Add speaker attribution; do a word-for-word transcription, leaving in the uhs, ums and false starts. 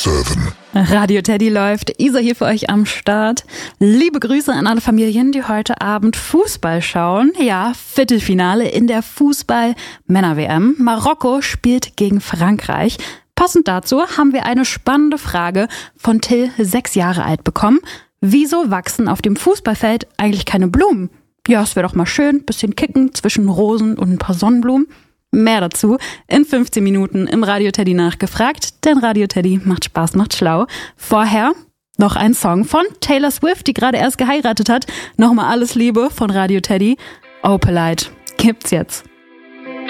Speaker 1: sieben.
Speaker 2: Radio Teddy läuft, Isa hier für euch am Start. Liebe Grüße an alle Familien, die heute Abend Fußball schauen. Ja, Viertelfinale in der Fußball-Männer-W M. Marokko spielt gegen Frankreich. Passend dazu haben wir eine spannende Frage von Till, sechs Jahre alt, bekommen. Wieso wachsen auf dem Fußballfeld eigentlich keine Blumen? Ja, es wäre doch mal schön, bisschen kicken zwischen Rosen und ein paar Sonnenblumen. Mehr dazu in fünfzehn Minuten im Radio Teddy nachgefragt, denn Radio Teddy macht Spaß, macht schlau. Vorher noch ein Song von Taylor Swift, die gerade erst geheiratet hat. Nochmal alles Liebe von Radio Teddy. Opalite gibt's jetzt.